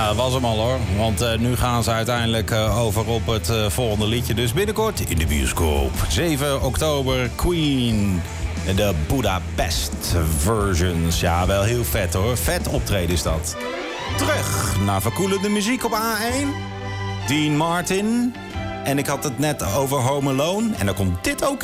Ja, dat was hem al hoor. Want nu gaan ze uiteindelijk over op het volgende liedje. Dus binnenkort in de bioscoop. 7 oktober, Queen. De Budapest versions. Ja, wel heel vet hoor. Vet optreden is dat. Terug naar verkoelende muziek op A1. Dean Martin. En ik had het net over Home Alone. En dan komt dit ook in.